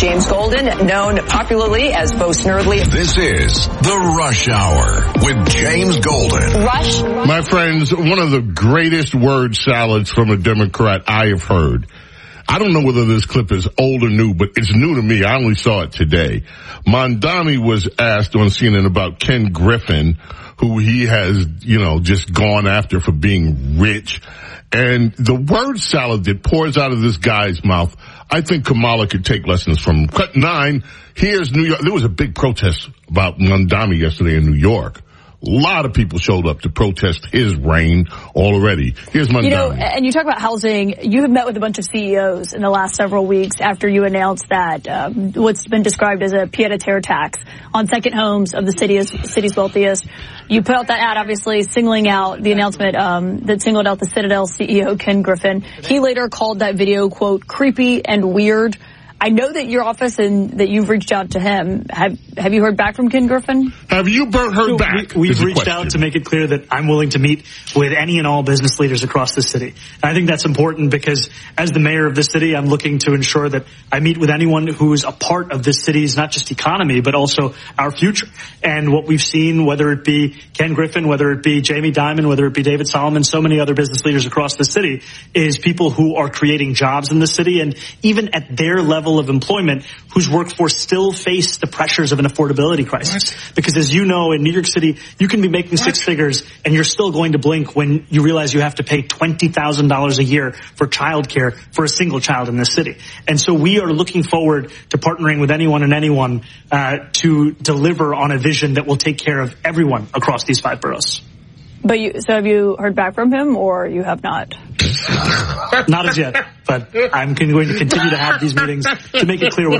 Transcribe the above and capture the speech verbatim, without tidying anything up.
James Golden, known popularly as Bo Snerdley. This is The Rush Hour with James Golden. Rush. My friends, one of the greatest word salads from a Democrat I have heard. I don't know whether this clip is old or new, but it's new to me. I only saw it today. Mamdani was asked on C N N about Ken Griffin, who he has, you know, just gone after for being rich. And the word salad that pours out of this guy's mouth, I think Kamala could take lessons from. Cut nine, here's New York. There was a big protest about Mamdani yesterday in New York. A lot of people showed up to protest his reign already. Here's Mamdani. You know, and you talk about housing. You have met with a bunch of C E Os in the last several weeks after you announced that um, what's been described as a pied-à-terre tax on second homes of the city's, city's wealthiest. You put out that ad, obviously, singling out the announcement um, that singled out the Citadel C E O, Ken Griffin. He later called that video, quote, creepy and weird. I know that your office and that you've reached out to him. Have Have you heard back from Ken Griffin? Have you heard so back? We, we've reached out to make it clear that I'm willing to meet with any and all business leaders across the city. And I think that's important because as the mayor of this city, I'm looking to ensure that I meet with anyone who is a part of this city's not just economy, but also our future. And what we've seen, whether it be Ken Griffin, whether it be Jamie Dimon, whether it be David Solomon, so many other business leaders across the city, is people who are creating jobs in the city. And even at their level of employment, whose workforce still face the pressures of an affordability crisis. What? Because as you know, in New York City, you can be making what? six figures and you're still going to blink when you realize you have to pay twenty thousand dollars a year for childcare for a single child in this city. And so we are looking forward to partnering with anyone and anyone uh, to deliver on a vision that will take care of everyone across these five boroughs. But you, so have you heard back from him, or you have not? Not as yet, but I'm going to continue to have these meetings to make it clear what